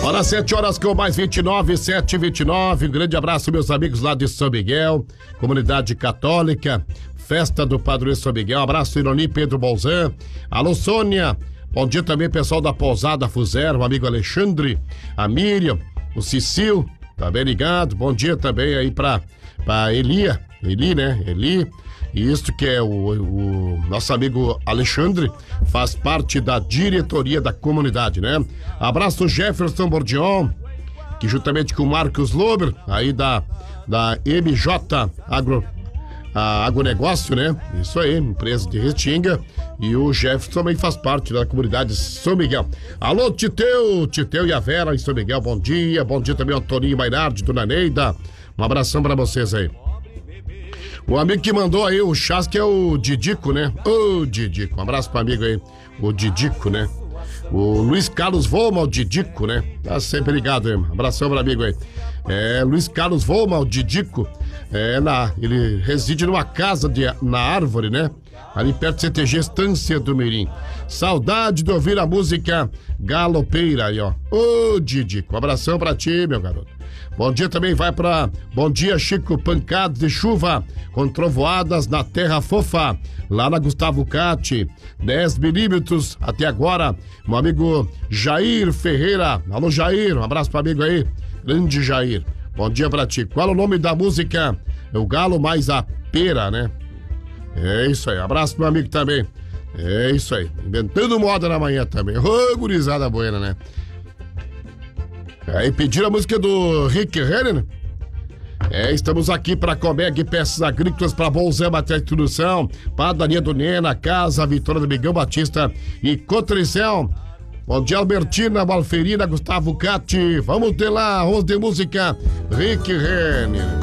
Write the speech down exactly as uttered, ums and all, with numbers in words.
Olha, sete horas com mais vinte e nove, sete e vinte e nove. Um grande abraço, meus amigos lá de São Miguel, comunidade católica, festa do Padroeiro São Miguel. Um abraço, Ironi, Pedro Bolzan. Alô, Sônia. Bom dia também, pessoal da Pousada Fuzer, o amigo Alexandre, a Miriam, o Cecil, tá bem ligado? Bom dia também aí pra, pra Elia, Eli, né? Eli. E isso que é o, o nosso amigo Alexandre, faz parte da diretoria da comunidade, né? Abraço Jefferson Bordion, que juntamente com o Marcos Lober, aí da, da M J Agro, a Agronegócio, né? Isso aí, empresa de Restinga. E o Jefferson também faz parte da comunidade São Miguel. Alô, Titeu, Titeu e a Vera em São Miguel, bom dia. Bom dia também ao Toninho Mainardi, Dona Neida. Um abração pra vocês aí. O amigo que mandou aí o chás, que é o Didico, né? Ô, Didico, um abraço pro amigo aí, o Didico, né? O Luiz Carlos Voma, o Didico, né? Tá sempre ligado aí, abração pro amigo aí. É, Luiz Carlos Voma, o Didico, é, na, ele reside numa casa de, na árvore, né? Ali perto do C T G Estância do Mirim. Saudade de ouvir a música galopeira aí, ó. Ô, Didico, um abração pra ti, meu garoto. Bom dia também vai pra... Bom dia, Chico, pancadas de chuva com trovoadas na terra fofa, lá na Gustavo Cati, dez milímetros até agora. Meu amigo Jair Ferreira. Alô, Jair, um abraço pro amigo aí, grande Jair. Bom dia pra ti. Qual é o nome da música? É o Galo mais a Pera, né? É isso aí, abraço pro meu amigo também. É isso aí, inventando moda na manhã também. Ô, gurizada buena, né? Aí pediram a música do Rick Renner. É, estamos aqui para Comeg Peças Agrícolas, para Bolzan Material de Introdução, Padaria do Nena, Casa Vitória do Miguel Batista e Cotricel. Bom dia, Albertina, Malferina, Gustavo Cati. Vamos ter lá, vamos de música Rick Renner.